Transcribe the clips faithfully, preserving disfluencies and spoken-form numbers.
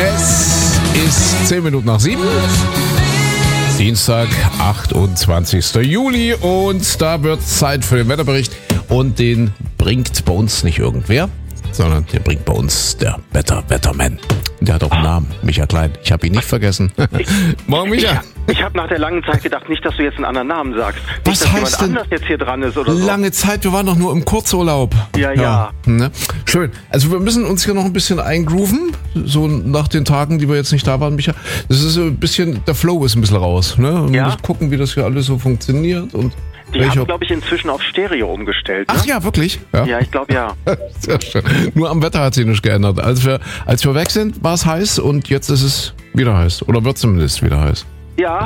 Es ist zehn Minuten nach sieben. Dienstag, achtundzwanzigster Juli. Und da wird Zeit für den Wetterbericht. Und den bringt bei uns nicht irgendwer, sondern den bringt bei uns der Wetter-Wetterman. Der hat auch einen Namen, Micha Klein. Ich habe ihn nicht vergessen. Morgen, Micha. Ich, ich habe nach der langen Zeit gedacht, nicht, dass du jetzt einen anderen Namen sagst. Nicht, Was dass heißt jemand denn anders jetzt hier dran ist oder so. Lange Zeit, wir waren doch nur im Kurzurlaub. Ja, ja. ja ne? Schön. Also wir müssen uns hier noch ein bisschen eingrooven, so nach den Tagen, die wir jetzt nicht da waren, Micha. Das ist ein bisschen, der Flow ist ein bisschen raus. Ne? Und Ja. wir müssen gucken, wie das hier alles so funktioniert. Und Die welcher- haben, glaube ich, inzwischen auf Stereo umgestellt. Ne? Ach ja, wirklich? Ja, ich glaube ja. Sehr schön. Nur am Wetter hat sich nichts geändert. Als wir, als wir weg sind, war es heiß und jetzt ist es wieder heiß. Oder wird zumindest wieder heiß. Ja,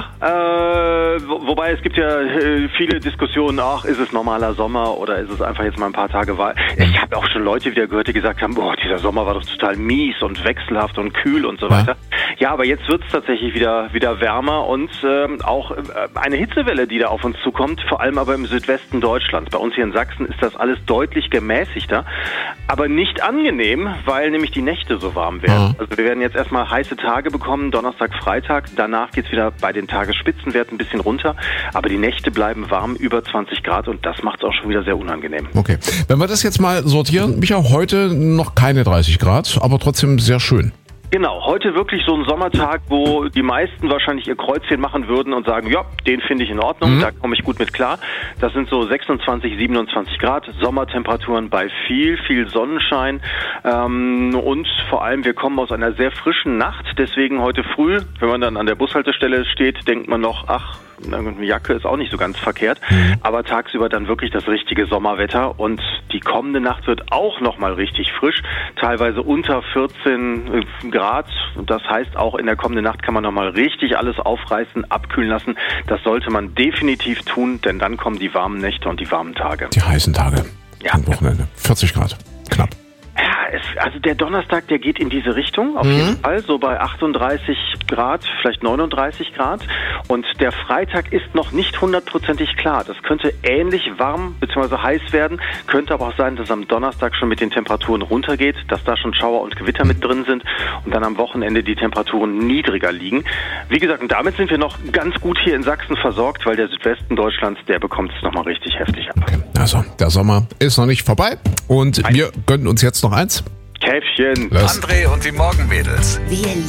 äh, wo, wobei es gibt ja äh, viele Diskussionen, ach, ist es normaler Sommer oder ist es einfach jetzt mal ein paar Tage warm? Ich habe auch schon Leute wieder gehört, die gesagt haben, boah, dieser Sommer war doch total mies und wechselhaft und kühl und so weiter. Ja, aber jetzt wird es tatsächlich wieder wieder wärmer und ähm, auch äh, eine Hitzewelle, die da auf uns zukommt, vor allem aber im Südwesten Deutschlands. Bei uns hier in Sachsen ist das alles deutlich gemäßigter, aber nicht angenehm, weil nämlich die Nächte so warm werden. Mhm. Also wir werden jetzt erstmal heiße Tage bekommen, Donnerstag, Freitag, danach geht's wieder bei den Tagesspitzenwerten ein bisschen runter, aber die Nächte bleiben warm, über zwanzig Grad und das macht es auch schon wieder sehr unangenehm. Okay. Wenn wir das jetzt mal sortieren, Micha, heute noch keine dreißig Grad, aber trotzdem sehr schön. Genau, heute wirklich so ein Sommertag, wo die meisten wahrscheinlich ihr Kreuzchen machen würden und sagen, ja, den finde ich in Ordnung, Mhm. da komme ich gut mit klar. Das sind so sechsundzwanzig, siebenundzwanzig Grad, Sommertemperaturen bei viel, viel Sonnenschein ähm, und vor allem, wir kommen aus einer sehr frischen Nacht, deswegen heute früh, wenn man dann an der Bushaltestelle steht, denkt man noch, ach, eine Jacke ist auch nicht so ganz verkehrt, aber tagsüber dann wirklich das richtige Sommerwetter und die kommende Nacht wird auch nochmal richtig frisch, teilweise unter vierzehn Grad. Das heißt, auch in der kommenden Nacht kann man nochmal richtig alles aufreißen, abkühlen lassen. Das sollte man definitiv tun, denn dann kommen die warmen Nächte und die warmen Tage. Die heißen Tage. Ja. Am Wochenende. vierzig Grad. Knapp. Ja, es, also der Donnerstag, der geht in diese Richtung, auf Mhm. jeden Fall, so bei achtunddreißig Grad, vielleicht neununddreißig Grad. Und der Freitag ist noch nicht hundertprozentig klar. Das könnte ähnlich warm bzw. heiß werden, könnte aber auch sein, dass am Donnerstag schon mit den Temperaturen runtergeht, dass da schon Schauer und Gewitter mit drin sind und dann am Wochenende die Temperaturen niedriger liegen. Wie gesagt, und damit sind wir noch ganz gut hier in Sachsen versorgt, weil der Südwesten Deutschlands, der bekommt es nochmal richtig heftig ab. Okay. Also, der Sommer ist noch nicht vorbei und wir gönnen uns jetzt noch eins. Käffchen. Lass. André und die Morgenmädels. Wir